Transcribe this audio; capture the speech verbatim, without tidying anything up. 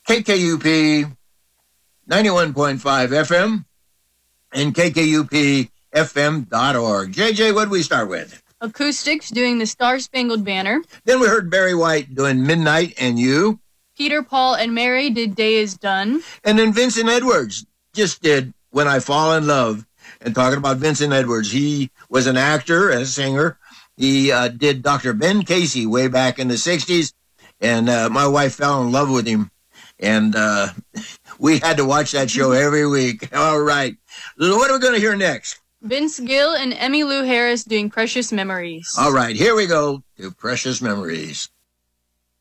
K K U P ninety-one point five F M and K K U P F M dot org. J J, what did we start with? Acoustics doing the Star Spangled Banner. Then we heard Barry White doing Midnight and You. Peter, Paul, and Mary did Day Is Done. And then Vincent Edwards just did When I Fall in Love. And talking about Vincent Edwards, he was an actor and a singer. He uh, did Doctor Ben Casey way back in the sixties. And uh, my wife fell in love with him. And uh, we had to watch that show every week. All right. What are we going to hear next? Vince Gill and Emmylou Harris doing Precious Memories. All right, here we go to Precious Memories.